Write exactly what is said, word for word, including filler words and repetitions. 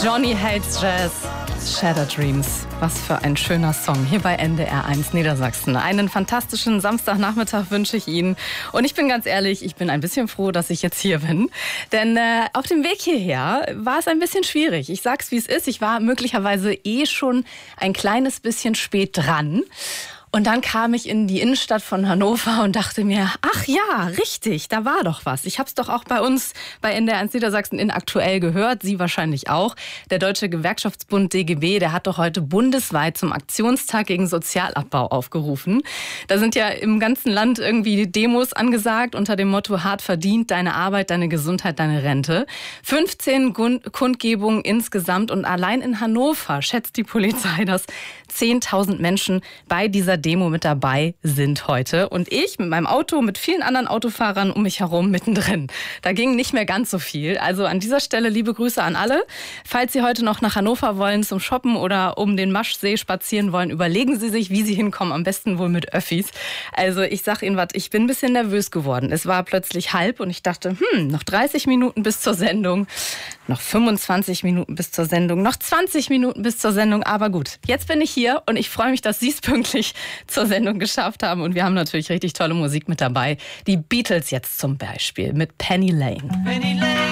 Johnny Hates Jazz, Shattered Dreams. Was für ein schöner Song hier bei N D R eins Niedersachsen. Einen fantastischen Samstagnachmittag wünsche ich Ihnen. Und ich bin ganz ehrlich, ich bin ein bisschen froh, dass ich jetzt hier bin. Denn äh, auf dem Weg hierher war es ein bisschen schwierig. Ich sag's, wie es ist. Ich war möglicherweise eh schon ein kleines bisschen spät dran. Und dann kam ich in die Innenstadt von Hannover und dachte mir, ach ja, richtig, da war doch was. Ich habe es doch auch bei uns bei N D R eins Niedersachsen in Aktuell gehört, Sie wahrscheinlich auch. Der Deutsche Gewerkschaftsbund D G B, der hat doch heute bundesweit zum Aktionstag gegen Sozialabbau aufgerufen. Da sind ja im ganzen Land irgendwie Demos angesagt unter dem Motto hart verdient, deine Arbeit, deine Gesundheit, deine Rente. fünfzehn Kundgebungen insgesamt und allein in Hannover schätzt die Polizei, dass zehntausend Menschen bei dieser Demo mit dabei sind heute. Und ich mit meinem Auto, mit vielen anderen Autofahrern um mich herum mittendrin. Da ging nicht mehr ganz so viel. Also an dieser Stelle liebe Grüße an alle. Falls Sie heute noch nach Hannover wollen zum Shoppen oder um den Maschsee spazieren wollen, überlegen Sie sich, wie Sie hinkommen. Am besten wohl mit Öffis. Also ich sag Ihnen was, ich bin ein bisschen nervös geworden. Es war plötzlich halb und ich dachte, hm, noch dreißig Minuten bis zur Sendung. Noch fünfundzwanzig Minuten bis zur Sendung. Noch zwanzig Minuten bis zur Sendung. Aber gut, jetzt bin ich hier und ich freue mich, dass Sie es pünktlich zur Sendung geschafft haben. Und wir haben natürlich richtig tolle Musik mit dabei. Die Beatles jetzt zum Beispiel mit Penny Lane. Penny Lane.